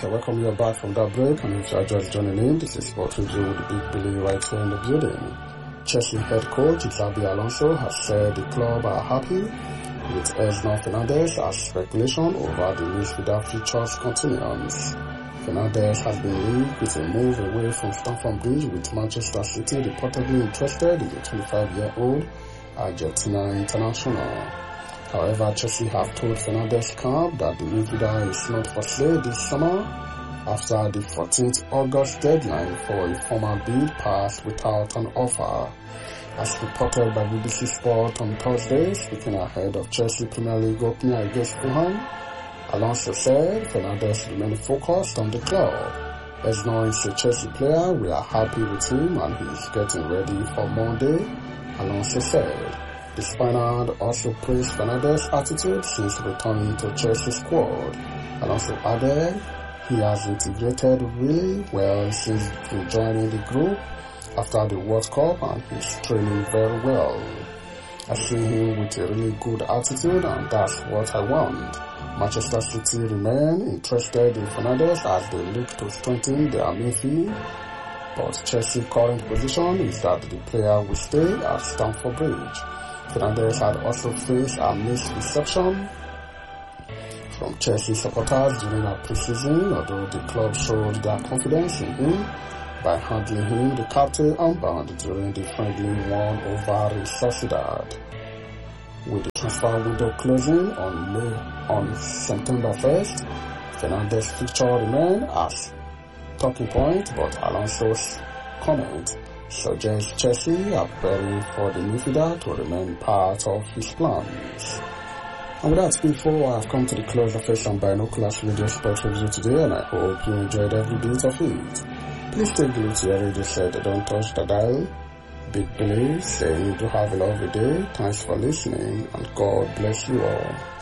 I welcome you back from that break, and if you are just joining in, this is Sport Review with Big Billy right here in the building. Chelsea head coach Xabi Alonso has said the club are happy with Ezna Fernandez as speculation over the midfielder futures continues. Fernandez has been linked with a move away from Stamford Bridge, with Manchester City reportedly interested in the 25-year-old Argentina international. However, Chelsea have told Fernandez camp that the midfielder is not for sale this summer after the 14th August deadline for a formal bid passed without an offer. As reported by BBC Sport on Thursday, speaking ahead of Chelsea Premier League opening against Fulham, Alonso said Fernandez remains focused on the club. As now is a Chelsea player, we are happy with him and he is getting ready for Monday, Alonso said. The Spaniard also praised Fernandez's attitude since returning to Chelsea's squad. Alonso added he has integrated really well since rejoining the group after the World Cup and he's training very well. I see him with a really good attitude and that's what I want. Manchester City remain interested in Fernandez as they look to strengthen their midfield, but Chelsea's current position is that the player will stay at Stamford Bridge. Fernandez had also faced a mixed reception from Chelsea supporters during a pre-season, although the club showed their confidence in him by handing him the captain armband during the friendly one over Sociedad. With the transfer window closing on September 1st, Fernandez's future remains as talking point, but Alonso's comment suggests Chelsea are preparing for the midfielder to remain part of his plans. And with that info, I have come to the close of Face and Binoculars Radio Sport Review today, and I hope you enjoyed every bit of it. Please take glued to your radio set, don't touch the dial. Big Billy saying do have a lovely day. Thanks for listening, and God bless you all.